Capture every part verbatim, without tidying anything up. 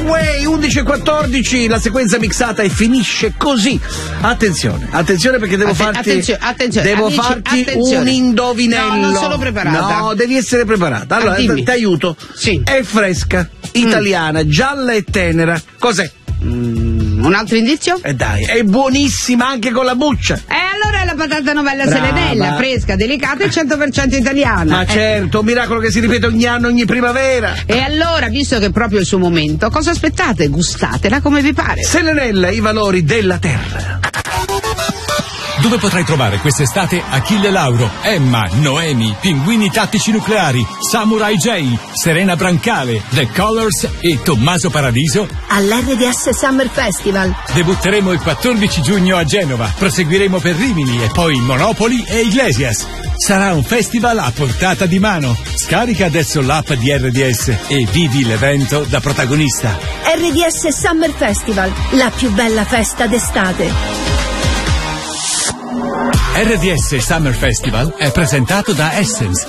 Away, undici e quattordici, la sequenza mixata e finisce così. Attenzione, attenzione perché devo Atten- farti attenzione, attenzione, devo amici, farti attenzione. un indovinello. No, non sono preparata. No, devi essere preparata. Allora, Ah, dimmi. ti aiuto. Sì. È fresca, italiana, gialla e tenera. Cos'è? Mm, un altro indizio? E dai, è buonissima anche con la buccia. E allora è la patata novella Brava. serenella, fresca, delicata e cento per cento italiana. Ma Eh, certo, un miracolo che si ripete ogni anno, ogni primavera. E allora, visto che è proprio il suo momento, cosa aspettate? Gustatela come vi pare. Serenella, i valori della terra. Dove potrai trovare quest'estate Achille Lauro, Emma, Noemi, Pinguini Tattici Nucleari, Samurai J, Serena Brancale, The Colors e Tommaso Paradiso? All'R D S Summer Festival. Debutteremo il quattordici giugno a Genova, proseguiremo per Rimini e poi Monopoli e Iglesias. Sarà un festival a portata di mano. Scarica adesso l'app di R D S e vivi l'evento da protagonista. R D S Summer Festival, la più bella festa d'estate. R D S Summer Festival è presentato da Essence.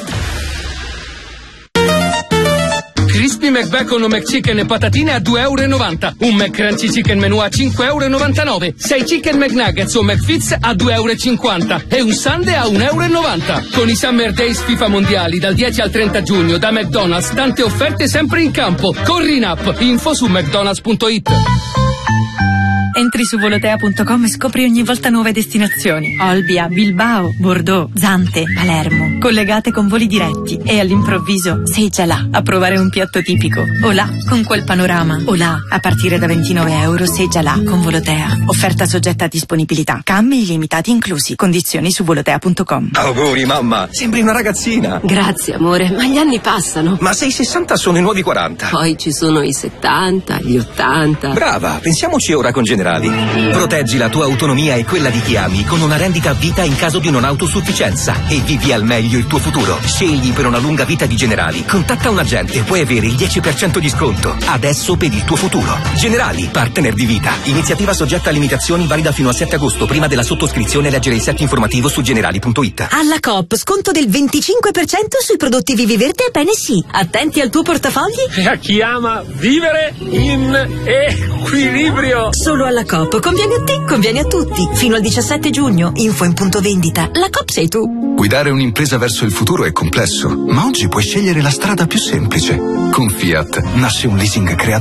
Crispy McBacon o McChicken e patatine a due euro e novanta. Un McCrunchy Chicken Menù a cinque euro e novantanove. sei Chicken McNuggets o McFits a due euro e cinquanta. E un Sundae a un euro e novanta. Con i Summer Days FIFA mondiali dal dieci al trenta giugno da McDonald's, tante offerte sempre in campo. Corri in app. Info su mcdonalds punto it. Entri su volotea punto com e scopri ogni volta nuove destinazioni. Olbia, Bilbao, Bordeaux, Zante, Palermo. Collegate con voli diretti e all'improvviso sei già là a provare un piatto tipico. O là, con quel panorama. O là, a partire da ventinove euro sei già là con Volotea. Offerta soggetta a disponibilità. Cambi illimitati inclusi. Condizioni su volotea punto com. Auguri mamma, sembri una ragazzina. Grazie amore, ma gli anni passano. Ma se i sessanta sono i nuovi quaranta. Poi ci sono i settanta, gli ottanta. Brava, pensiamoci ora con Generali. Proteggi la tua autonomia e quella di chi ami con una rendita a vita in caso di non autosufficienza e vivi al meglio il tuo futuro. Scegli per una lunga vita di Generali. Contatta un agente e puoi avere il dieci per cento di sconto. Adesso per il tuo futuro. Generali, partner di vita. Iniziativa soggetta a limitazioni, valida fino al sette agosto. Prima della sottoscrizione leggere il set informativo su generali punto it. Alla Coop, sconto del venticinque per cento sui prodotti Vivi Verde e Bene Sì. Attenti al tuo portafogli. E a chi ama vivere in equilibrio. Solo alla Coop. Conviene a te, conviene a tutti. Fino al diciassette giugno. Info in punto vendita. La Coop sei tu. Guidare un'impresa verso il futuro è complesso, ma oggi puoi scegliere la strada più semplice. Con Fiat nasce un leasing creato